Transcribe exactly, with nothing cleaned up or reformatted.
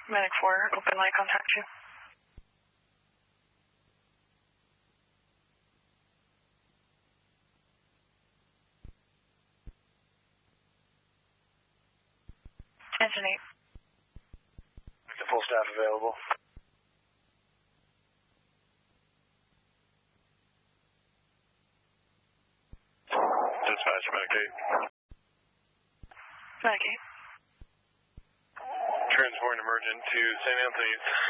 Medic four, open light, contact you. Attention eight. The full staff available. Dispatch, Medic eight. Medic eight. Transporting emergent to Saint Anthony's.